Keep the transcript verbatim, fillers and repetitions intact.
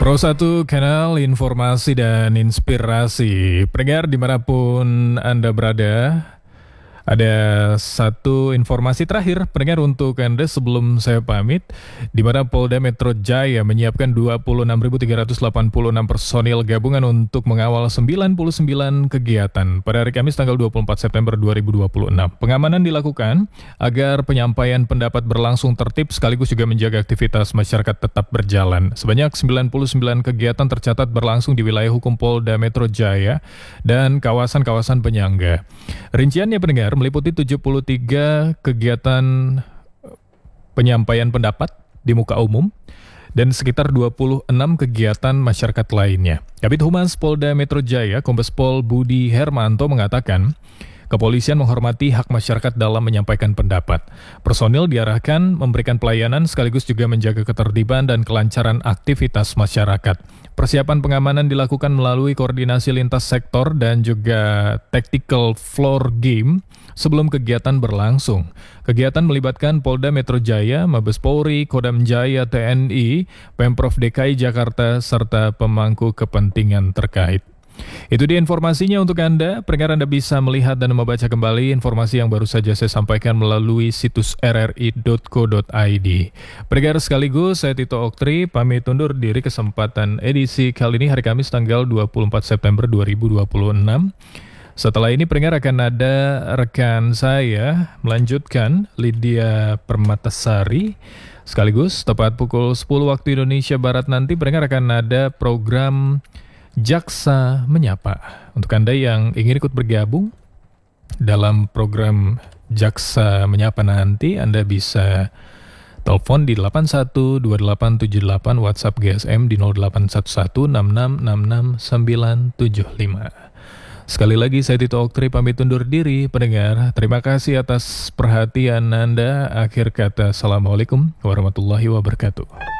Pro satu Kanal Informasi dan Inspirasi. Pendengar dimanapun Anda berada, ada satu informasi terakhir pendengar untuk Anda sebelum saya pamit, di mana Polda Metro Jaya menyiapkan dua puluh enam ribu tiga ratus delapan puluh enam personil gabungan untuk mengawal sembilan puluh sembilan kegiatan pada hari Kamis tanggal dua puluh empat September dua ribu dua puluh enam. Pengamanan dilakukan agar penyampaian pendapat berlangsung tertib sekaligus juga menjaga aktivitas masyarakat tetap berjalan. Sebanyak sembilan puluh sembilan kegiatan tercatat berlangsung di wilayah hukum Polda Metro Jaya dan kawasan-kawasan penyangga. Rinciannya pendengar meliputi tujuh puluh tiga kegiatan penyampaian pendapat di muka umum dan sekitar dua puluh enam kegiatan masyarakat lainnya. Kabid Humas Polda Metro Jaya, Kombes Pol Budi Hermanto mengatakan, kepolisian menghormati hak masyarakat dalam menyampaikan pendapat. Personil diarahkan memberikan pelayanan sekaligus juga menjaga ketertiban dan kelancaran aktivitas masyarakat. Persiapan pengamanan dilakukan melalui koordinasi lintas sektor dan juga tactical floor game sebelum kegiatan berlangsung. Kegiatan melibatkan Polda Metro Jaya, Mabes Polri, Kodam Jaya T N I, Pemprov D K I Jakarta, serta pemangku kepentingan terkait. Itu dia informasinya untuk Anda. Pendengar, Anda bisa melihat dan membaca kembali informasi yang baru saja saya sampaikan melalui situs r r i dot co dot i d. Pendengar sekaligus, saya Tito Oktri, pamit undur diri kesempatan edisi kali ini hari Kamis tanggal dua puluh empat September dua ribu dua puluh enam. Setelah ini pendengar akan ada rekan saya melanjutkan Lydia Permatasari. Sekaligus tepat pukul sepuluh waktu Indonesia Barat nanti pendengar akan ada program Jaksa Menyapa. Untuk Anda yang ingin ikut bergabung dalam program Jaksa Menyapa nanti, Anda bisa telepon di delapan satu dua delapan tujuh delapan, WhatsApp G S M di nol delapan satu satu enam enam enam enam sembilan tujuh lima. Sekali lagi saya Tito Oktri pamit undur diri pendengar. Terima kasih atas perhatian Anda. Akhir kata, Assalamualaikum warahmatullahi wabarakatuh.